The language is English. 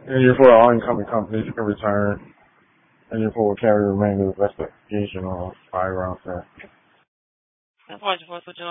And your for all incoming companies, you can return, and your for carry the remainder of the investigation or firearms. Pode, vou continuar.